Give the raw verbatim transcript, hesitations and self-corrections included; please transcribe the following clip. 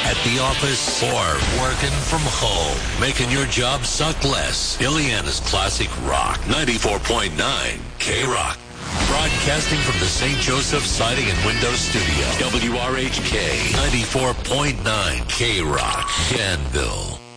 at the office, or working from home, making your job suck less. Ileana's Classic Rock, ninety-four point nine K-Rock. Broadcasting from the Saint Joseph Siding and Windows Studio. W R H K, ninety-four point nine K-Rock, Danville.